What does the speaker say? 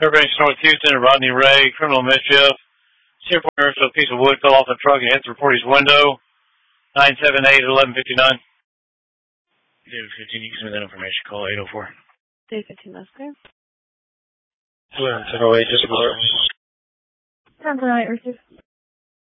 Fairbanks, North Houston, Rodney Ray, criminal mischief. Searport, a piece of wood fell off the truck and hit the reporter's window. 978-1159. David 15, you can send me that information. Call 804. David 15, that's good. 1108, just 10-8, receive.